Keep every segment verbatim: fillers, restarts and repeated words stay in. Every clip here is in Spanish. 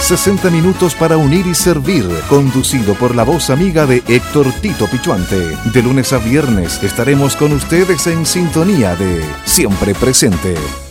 sesenta minutos para unir y servir, conducido por la voz amiga de Héctor Tito Pichuante. De lunes a viernes estaremos con ustedes en sintonía de Siempre Presente.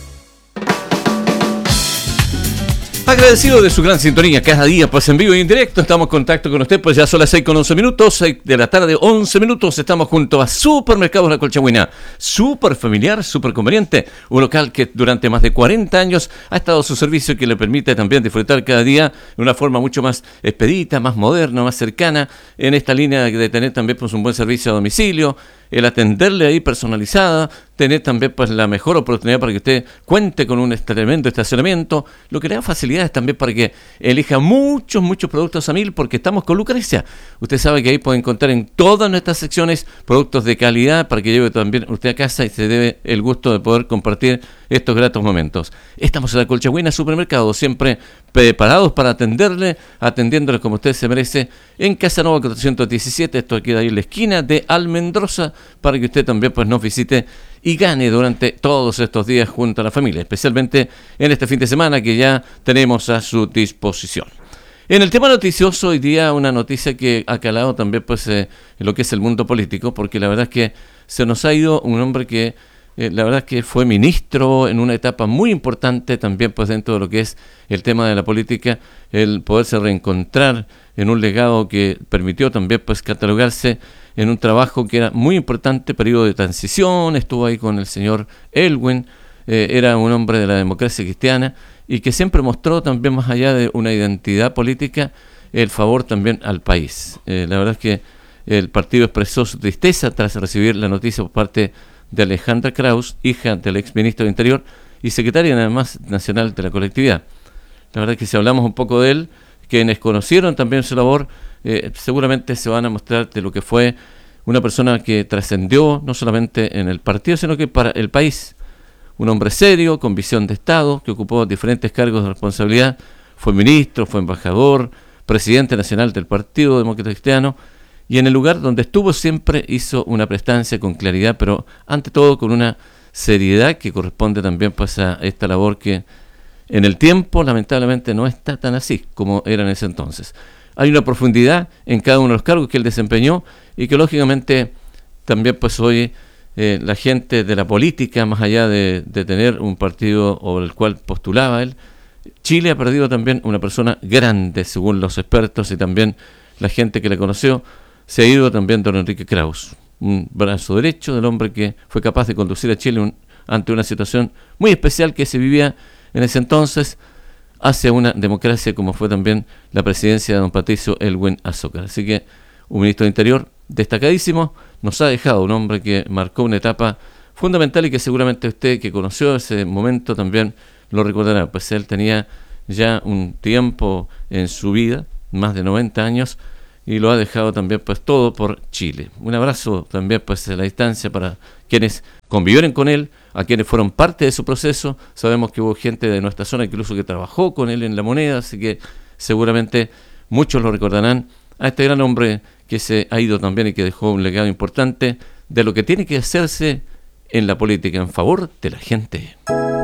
Agradecido de su gran sintonía cada día, pues en vivo y en directo estamos en contacto con usted, pues ya son las seis con once minutos, seis de la tarde, once minutos, estamos junto a Supermercados La Colchagüina, súper familiar, súper conveniente, un local que durante más de cuarenta años ha estado a su servicio y que le permite también disfrutar cada día de una forma mucho más expedita, más moderna, más cercana, en esta línea de tener también pues un buen servicio a domicilio, el atenderle ahí personalizada, tener también pues la mejor oportunidad para que usted cuente con un tremendo estacionamiento, lo que le da facilidades también para que elija muchos, muchos productos a mil, porque estamos con Lucrecia. Usted sabe que ahí puede encontrar en todas nuestras secciones productos de calidad para que lleve también usted a casa y se dé el gusto de poder compartir estos gratos momentos. Estamos en La Colchagüina Supermercado, siempre preparados para atenderle, atendiéndole como usted se merece, en Casanova cuatrocientos diecisiete, esto queda ahí en la esquina de Almendrosa, para que usted también pues nos visite y gane durante todos estos días junto a la familia, especialmente en este fin de semana que ya tenemos a su disposición. En el tema noticioso, hoy día una noticia que ha calado también pues eh, en lo que es el mundo político, porque la verdad es que se nos ha ido un hombre que eh, la verdad es que fue ministro en una etapa muy importante también pues dentro de lo que es el tema de la política, el poderse reencontrar en un legado que permitió también pues catalogarse en un trabajo que era muy importante, periodo de transición, estuvo ahí con el señor Elwin, eh, era un hombre de la democracia cristiana y que siempre mostró también, más allá de una identidad política, el favor también al país. Eh, la verdad es que el partido expresó su tristeza tras recibir la noticia por parte de Alejandra Kraus, hija del exministro de Interior y secretaria además nacional de la colectividad. La verdad es que si hablamos un poco de él, quienes conocieron también su labor, eh, seguramente se van a mostrar de lo que fue una persona que trascendió no solamente en el partido, sino que para el país. Un hombre serio, con visión de Estado, que ocupó diferentes cargos de responsabilidad, fue ministro, fue embajador, presidente nacional del Partido Demócrata Cristiano, y en el lugar donde estuvo siempre hizo una prestancia con claridad, pero ante todo con una seriedad que corresponde también pues a esta labor que en el tiempo lamentablemente no está tan así como era en ese entonces. Hay una profundidad en cada uno de los cargos que él desempeñó y que lógicamente también pues hoy eh, la gente de la política, más allá de, de tener un partido o el cual postulaba él, Chile ha perdido también una persona grande según los expertos y también la gente que le conoció. Se ha ido también don Enrique Kraus, un brazo derecho del hombre que fue capaz de conducir a Chile un, ante una situación muy especial que se vivía en ese entonces, hacia una democracia como fue también la presidencia de don Patricio Elwin Azócar. Así que un ministro de Interior destacadísimo nos ha dejado un hombre que marcó una etapa fundamental y que seguramente usted que conoció ese momento también lo recordará, pues él tenía ya un tiempo en su vida, más de noventa años, y lo ha dejado también pues todo por Chile. Un abrazo también pues a la distancia para quienes convivieron con él, a quienes fueron parte de su proceso. Sabemos que hubo gente de nuestra zona incluso que trabajó con él en La Moneda, así que seguramente muchos lo recordarán a este gran hombre que se ha ido también y que dejó un legado importante de lo que tiene que hacerse en la política en favor de la gente.